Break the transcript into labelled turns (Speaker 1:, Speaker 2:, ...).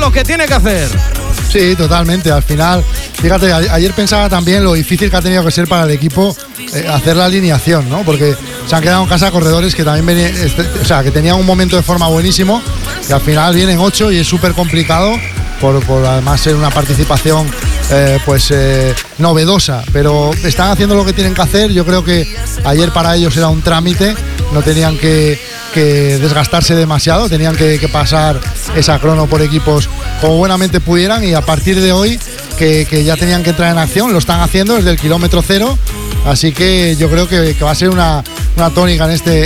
Speaker 1: lo que tiene que hacer.
Speaker 2: Sí, totalmente. Al final, fíjate, ayer pensaba también lo difícil que ha tenido que ser para el equipo hacer la alineación, ¿no? Porque se han quedado en casa corredores que también venían, que tenían un momento de forma buenísimo y al final vienen 8 y es súper complicado por además ser una participación novedosa, pero están haciendo lo que tienen que hacer. Yo creo que ayer para ellos era un trámite, no tenían que desgastarse demasiado, tenían que pasar esa crono por equipos como buenamente pudieran, y a partir de hoy que ya tenían que entrar en acción, lo están haciendo desde el kilómetro cero, así que yo creo que va a ser una tónica